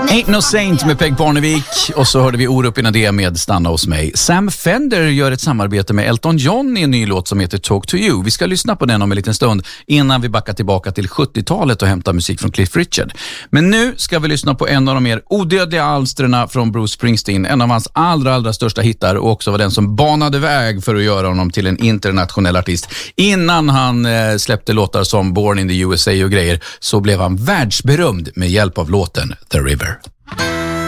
Ain't No Saint med Peg Parnevik. Och så hörde vi Orup innan det med Stanna hos mig. Sam Fender gör ett samarbete med Elton John i en ny låt som heter Talk to You. Vi ska lyssna på den om en liten stund innan vi backar tillbaka till 70-talet och hämtar musik från Cliff Richard. Men nu ska vi lyssna på en av de mer odödliga alstrarna från Bruce Springsteen. En av hans allra största hittar och också var den som banade väg för att göra honom till en internationell artist. Innan han släppte låtar som Born in the USA och grejer så blev han världsberömd med hjälp av låten The River.